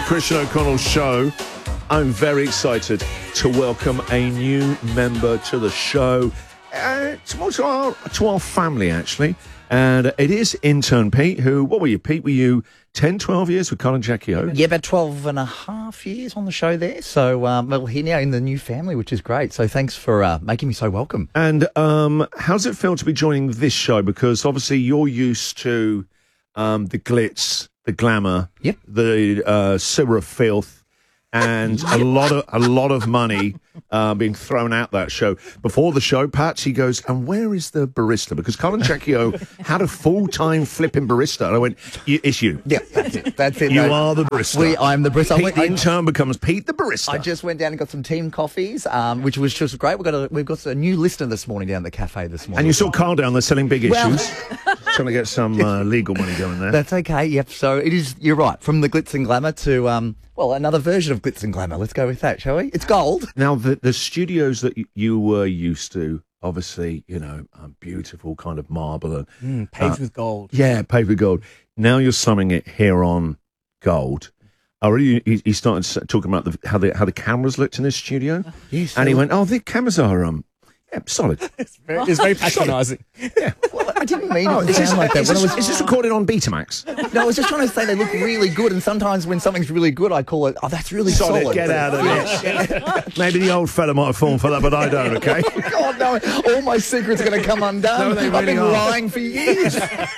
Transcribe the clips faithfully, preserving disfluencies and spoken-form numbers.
Christian O'Connell's show. I'm very excited to welcome a new member to the show, uh, to, to, our, to our family, actually. And it is intern Pete, who, what were you, Pete? Were you ten, twelve years with Colin Jackie O? Yeah, about twelve and a half years on the show there. So, um, well, here now in the new family, which is great. So thanks for uh, making me so welcome. And um, how's it feel to be joining this show? Because obviously you're used to um, the glitz, the glamour, yep. the uh, sewer of filth, and a lot of a lot of money uh, being thrown out that show. Before the show, Patsy goes, and where is the barista? Because Colin Jackie O had a full-time flipping barista. And I went, it's you. Yeah, that's it. That's it. You no, are the barista. We, I'm the barista. Pete, the intern becomes Pete the barista. I just went down and got some team coffees, um, which was just great. We've got a, we've got a new listener this morning down at the cafe this morning. And you saw Carl down there selling big Well- issues. Trying to get some uh, legal money going there. That's okay, yep. So it is, you're right, from the glitz and glamour to, um, well, another version of glitz and glamour. Let's go with that, shall we? It's gold. Now, the, the studios that y- you were used to, obviously, you know, um, beautiful kind of marble. And, Mm, paved uh, with gold. Yeah, paved with gold. Now you're summing it here on gold. I really, he, he started s- talking about the, how, the, how the cameras looked in this studio. Yes. And he went, oh, the cameras are, um, yeah, solid. It's very, it's very patronising. Yeah. Well, I didn't mean Oh, it is to this, sound like that. is, When I this, was, is this recorded on Betamax? no, I was just trying to say they look really good, and sometimes when something's really good, I call it, oh, that's really solid. Solid, get out of it. Maybe the old fella might have fallen for that, but I don't, okay? God, no, all my secrets are going to come undone. No, they I've been really are. lying for years.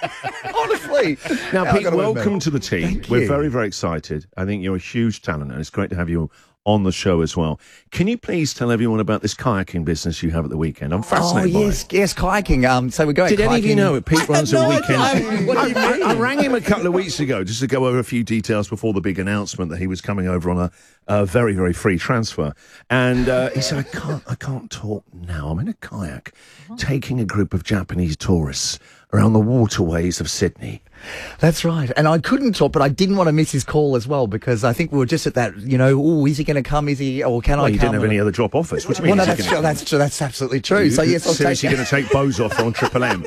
Honestly. Now, I've Pete, got to welcome admit. to the team. Thank We're you. very, very excited. I think you're a huge talent, and it's great to have you on the show as well. Can you please tell everyone about this kayaking business you have at the weekend? I'm Oh, fascinated by yes, it. yes, kayaking. Um, so we're going Did kayaking. any of you know it? Pete runs a no weekend. idea. What do you I, mean? I, I rang him a couple of weeks ago just to go over a few details before the big announcement that he was coming over on a, a very, very free transfer. And uh, he said, I can't, I can't talk now. I'm in a kayak taking a group of Japanese tourists around the waterways of Sydney. That's right. And I couldn't talk, but I didn't want to miss his call as well because I think we were just at that, you know, oh, is he going to come? Is he, or can Well, I you come? didn't have any other drop offers. What do you Well, mean? no, Is he that's gonna- true. That's true. That's absolutely true. So, yes, I'll Seriously take going to take Bose off on Triple M.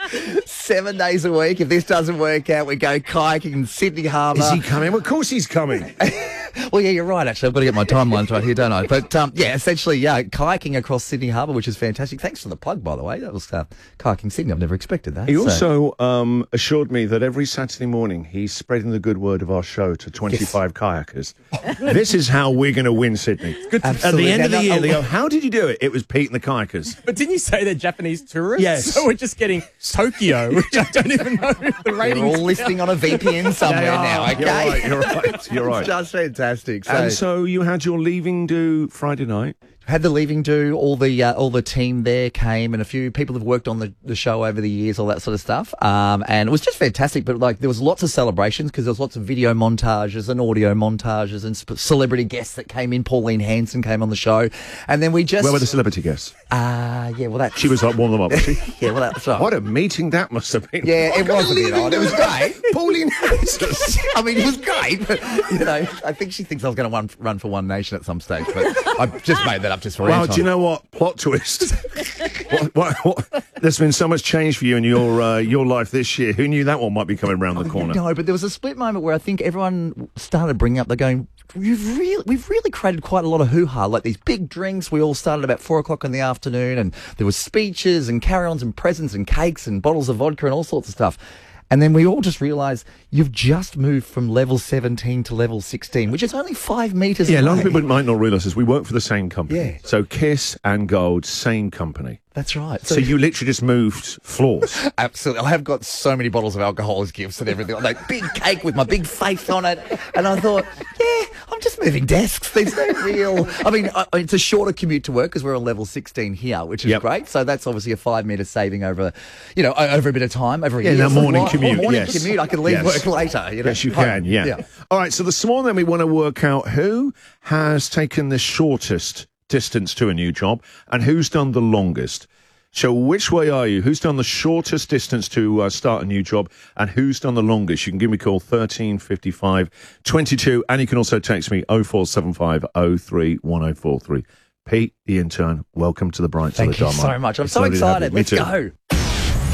seven days a week. If this doesn't work out, we go kayaking in Sydney Harbour. Is he coming? Well, of course he's coming. Well, yeah, you're right, actually. I've got to get my timelines right here, don't I? But, um, yeah, essentially, yeah, kayaking across Sydney Harbour, which is fantastic. Thanks for the plug, by the way. That was uh, Kayaking Sydney. I've never expected that. He so- also um, assured me that every Saturday morning he's spreading the good word of our show to twenty-five kayakers. This is how we're going to win Sydney. Good to- At Absolutely. the end of the Now, year, now, they go, how did you do it? It was Pete and the kayakers. But didn't you say they're Japanese tourists? Yes. So we're just getting Tokyo, which I don't even know if the They're ratings. all listening on a V P N somewhere They are. now, okay? You're right, you're right, you're right. It's just fantastic. So, And so you had your leaving do Friday night. had the leaving do, all the uh, all the team there came, and a few people have worked on the, the show over the years, all that sort of stuff. Um, and it was just fantastic. But like, there was lots of celebrations because there was lots of video montages and audio montages and sp- celebrity guests that came in. Pauline Hanson came on the show, and then we just Where were the celebrity guests? uh, yeah, well that She was like warm them up, was she? yeah, well that's right. What a meeting that must have been. Yeah, it was a bit odd. It was great. Pauline Hanson. I mean, it was great, but, you know, I think she thinks I was going to run, run for One Nation at some stage, but I just made that up just for Wow, airtime. do you know what? Plot twist. what, what, what? There's been so much change for you in your uh, your life this year. Who knew that one might be coming around the corner? No, but there was a split moment where I think everyone started bringing up, they're going, we've really, we've really created quite a lot of hoo-ha, like these big drinks. We all started about four o'clock in the afternoon, and there was speeches and carry-ons and presents and cakes and bottles of vodka and all sorts of stuff. And then we all just realised you've just moved from level seventeen to level sixteen, which is only five metres Yeah, a away. lot of people might not realise this. We work for the same company. Yeah. So Kiss and Gold, same company. That's right. So, you literally just moved floors. Absolutely. I have got so many bottles of alcohol as gifts and everything. Like big cake with my big face on it. And I thought, yeah, I'm just moving desks. There's no real... I mean, I, it's a shorter commute to work because we're on level sixteen here, which is Yep. great. So that's obviously a five metre saving over, you know, o- over a bit of time, over a Yeah, year. now So morning why- commute, Morning yes. commute. I can leave Yes. work later. You know? Yes, you Home. can, yeah. All right, so this morning we want to work out who has taken the shortest distance to a new job and who's done the longest. So which way are you? Who's done the shortest distance to uh, start a new job and who's done the longest? You can give me a call thirteen fifty-five twenty-two, and you can also text me oh four seven five oh three one oh four three. Pete, the intern, welcome to the Bright Side Thank of you Dartmouth. so much. I'm It's so lovely to have you. excited. Me Let's too. go.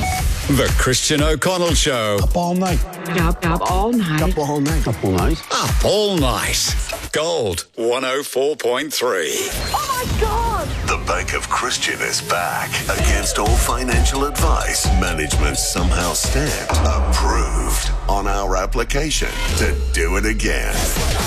The Christian O'Connell Show. Up all night. Up, up all night. Up all night. Up all night. Up all night. Gold one oh four point three. Oh my God! The Bank of Christian is back. Against all financial advice, management somehow stamped approved on our application to do it again.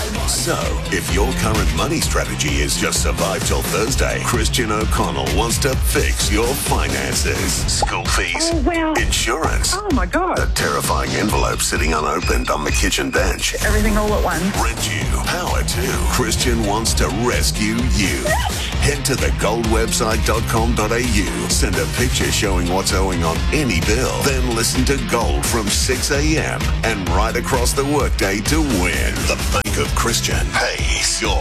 So, if your current money strategy is just survive till Thursday, Christian O'Connell wants to fix your finances. School fees, Oh, well. insurance, Oh my God! a terrifying envelope sitting unopened on the kitchen bench, Everything all at once. rent you, power to. Christian wants to rescue you. Head to the gold website dot com dot a u. Send a picture showing what's owing on any bill. Then listen to Gold from six a.m. and right across the workday to win. The Bank of Christian pays your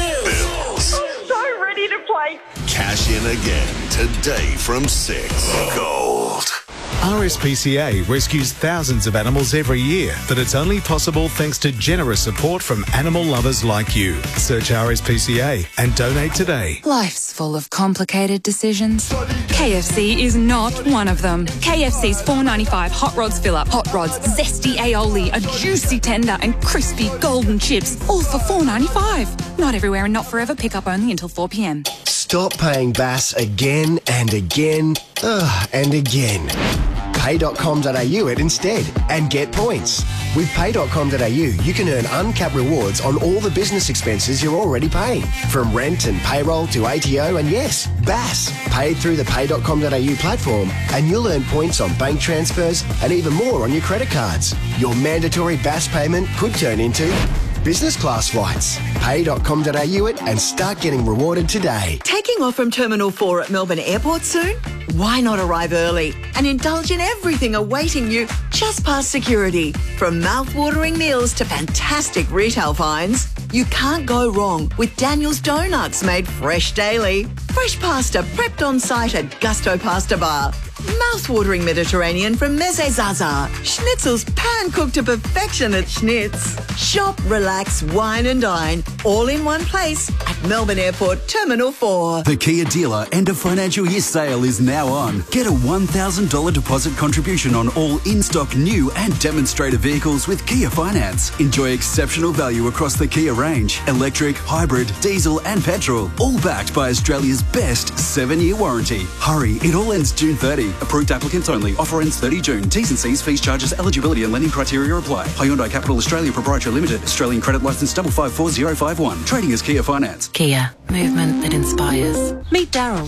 bills. I'm so ready to play. Cash in again today from six. Gold. R S P C A rescues thousands of animals every year, but it's only possible thanks to generous support from animal lovers like you. Search R S P C A and donate today. Life's full of complicated decisions. K F C is not one of them. K F C's four ninety-five Hot Rods Fill-Up, Hot Rods, zesty aioli, a juicy tender and crispy golden chips, all for four ninety-five. Not everywhere and not forever. Pick up only until four p.m. Stop paying Bass again and again, ugh, and again. pay dot com dot a u it instead and get points. With pay dot com dot a u, you can earn uncapped rewards on all the business expenses you're already paying, from rent and payroll to A T O and yes, Bass. Paid through the pay dot com dot a u platform and you'll earn points on bank transfers and even more on your credit cards. Your mandatory Bass payment could turn into business class flights. pay dot com dot a u it and start getting rewarded today. Taking off from Terminal four at Melbourne Airport soon? Why not arrive early and indulge in everything awaiting you just past security? From mouth-watering meals to fantastic retail finds, you can't go wrong with Daniel's Donuts made fresh daily. Fresh pasta prepped on site at Gusto Pasta Bar. Mouth-watering Mediterranean from Meze Zaza. Schnitzels pan-cooked to perfection at Schnitz. Shop, relax, wine and dine, all in one place at Melbourne Airport Terminal four. The Kia dealer end of financial year sale is now on. Get a one thousand dollars deposit contribution on all in-stock new and demonstrator vehicles with Kia Finance. Enjoy exceptional value across the Kia range. Electric, hybrid, diesel and petrol. All backed by Australia's best seven-year warranty. Hurry, it all ends June thirtieth. Approved applicants only. Offer ends thirtieth June. T's and C's, fees, charges, eligibility and lending criteria apply. Hyundai Capital Australia Proprietary Limited. Australian credit licence double five four zero five one. Trading as Kia Finance. Kia. Movement that inspires. Meet Daryl.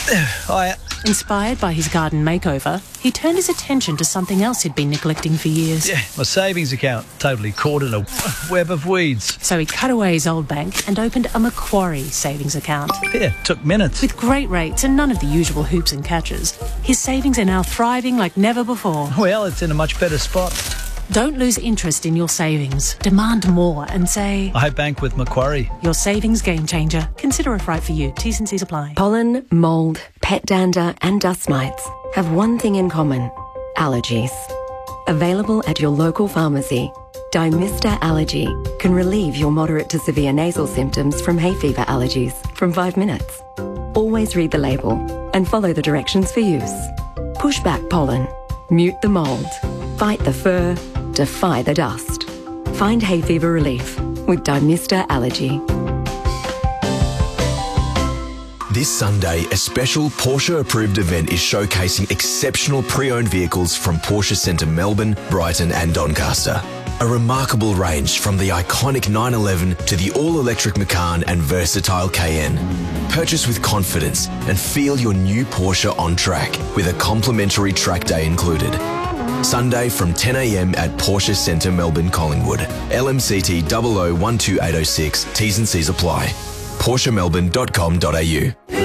Hi. Inspired by his garden makeover, he turned his attention to something else he'd been neglecting for years. Yeah, my savings account. Totally caught in a web of weeds. So he cut away his old bank and opened a Macquarie savings account. Yeah, took minutes. With great rates and none of the usual hoops and catches, his savings are now thriving like never before. Well, it's in a much better spot. Don't lose interest in your savings. Demand more and say, I bank with Macquarie. Your savings game changer. Consider if right for you. T's and C's apply. Pollen, mould, pet dander and dust mites have one thing in common: allergies. Available at your local pharmacy, Dymista Allergy can relieve your moderate to severe nasal symptoms from hay fever allergies from five minutes. Always read the label and follow the directions for use. Push back pollen, mute the mould, fight the fur, defy the dust. Find hay fever relief with Dymista Allergy. This Sunday, a special Porsche-approved event is showcasing exceptional pre-owned vehicles from Porsche Centre Melbourne, Brighton and Doncaster. A remarkable range from the iconic nine eleven to the all-electric Macan and versatile Cayenne. Purchase with confidence and feel your new Porsche on track with a complimentary track day included. Sunday from ten a m at Porsche Centre Melbourne, Collingwood. L M C T zero zero one two eight zero six. T's and C's apply. Porsche Melbourne dot com dot a u.